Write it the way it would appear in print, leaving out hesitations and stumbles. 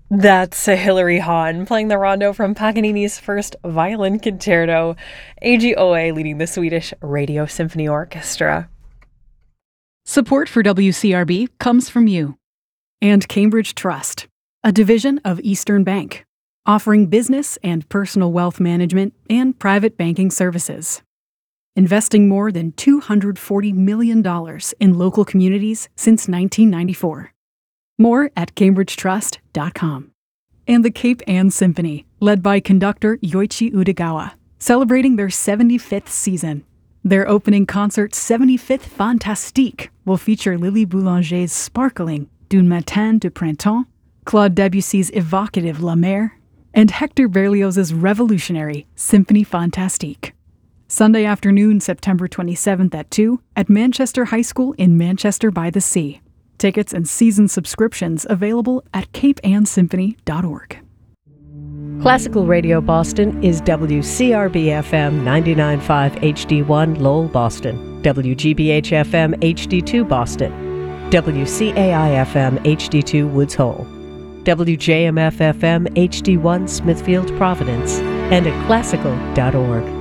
That's Hilary Hahn playing the rondo from Paganini's first violin concerto, AGOA leading the Swedish Radio Symphony Orchestra. Support for WCRB comes from you and Cambridge Trust, a division of Eastern Bank, offering business and personal wealth management and private banking services. Investing more than $240 million in local communities since 1994. More at cambridgetrust.com. And the Cape Ann Symphony, led by conductor Yoichi Udegawa, celebrating their 75th season. Their opening concert, 75th Fantastique, will feature Lily Boulanger's sparkling D'un Matin de Printemps, Claude Debussy's evocative La Mer, and Hector Berlioz's revolutionary Symphonie Fantastique. Sunday afternoon, September 27th at 2 at Manchester High School in Manchester by the Sea. Tickets and season subscriptions available at capeannsymphony.org. Classical Radio Boston is WCRB-FM 99.5 HD1 Lowell, Boston, WGBH-FM HD2 Boston, WCAI-FM HD2 Woods Hole, WJMF-FM HD1 Smithfield, Providence, and at classical.org.